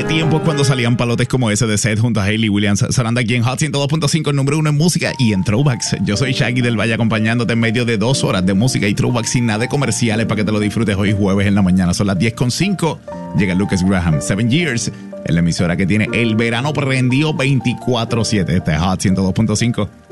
tiempos cuando salían palotes como ese de Seth junto a Hayley Williams. Sonando aquí en Hot 102.5, el número 1 en música y en throwbacks. Yo soy Shaggy del Valle acompañándote en medio de 2 horas de música y throwbacks sin nada de comerciales para que te lo disfrutes hoy jueves en la mañana. Son las 10:05. Llega Lucas Graham, 7 Years, en la emisora que tiene el verano prendido 24/7. Este es Hot 102.5.